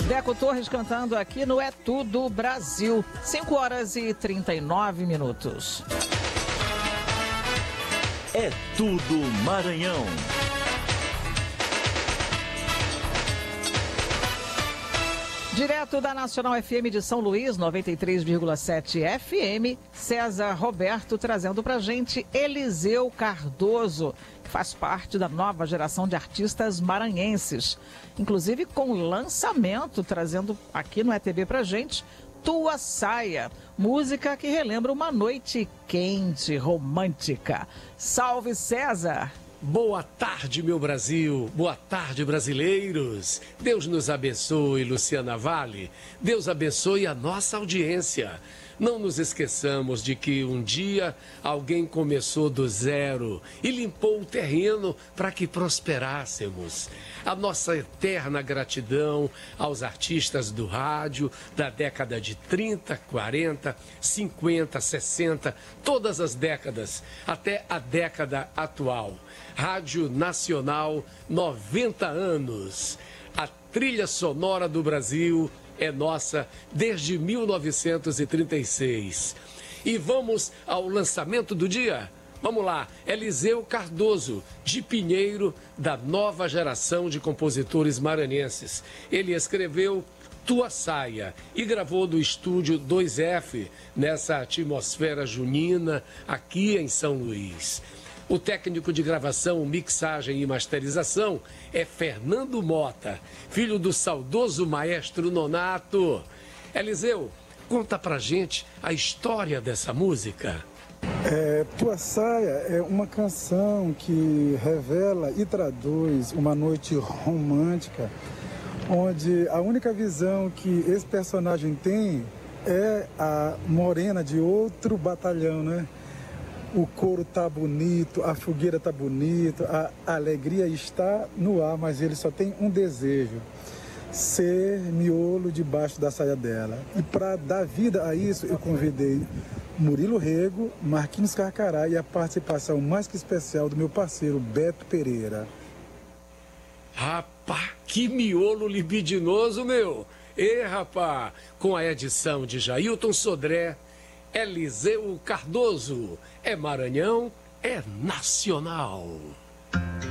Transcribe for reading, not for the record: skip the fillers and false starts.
Deco Torres cantando aqui no É Tudo Brasil. 5 horas e 39 minutos. É Tudo Maranhão. Direto da Nacional FM de São Luís, 93,7 FM, César Roberto trazendo pra gente Eliseu Cardoso, que faz parte da nova geração de artistas maranhenses. Inclusive com lançamento, trazendo aqui no ETB pra gente, Tua Saia, música que relembra uma noite quente, romântica. Salve, César! Boa tarde, meu Brasil. Boa tarde, brasileiros. Deus nos abençoe, Luciana Vale. Deus abençoe a nossa audiência. Não nos esqueçamos de que um dia alguém começou do zero e limpou o terreno para que prosperássemos. A nossa eterna gratidão aos artistas do rádio da década de 30, 40, 50, 60, todas as décadas, até a década atual. Rádio Nacional, 90 anos. A trilha sonora do Brasil é nossa desde 1936. E vamos ao lançamento do dia? Vamos lá, Eliseu Cardoso, de Pinheiro, da nova geração de compositores maranhenses. Ele escreveu Tua Saia e gravou do estúdio 2F, nessa atmosfera junina, aqui em São Luís. O técnico de gravação, mixagem e masterização é Fernando Mota, filho do saudoso maestro Nonato. Eliseu, conta pra gente a história dessa música. Tua Saia é uma canção que revela e traduz uma noite romântica, onde a única visão que esse personagem tem é a morena de outro batalhão, né? O couro tá bonito, a fogueira tá bonita, a alegria está no ar, mas ele só tem um desejo: ser miolo debaixo da saia dela. E para dar vida a isso, eu convidei Murilo Rego, Marquinhos Carcará e a participação mais que especial do meu parceiro Beto Pereira. Rapaz, que miolo libidinoso, meu! Rapaz, com a edição de Jailton Sodré, Eliseu Cardoso. É Maranhão, é nacional.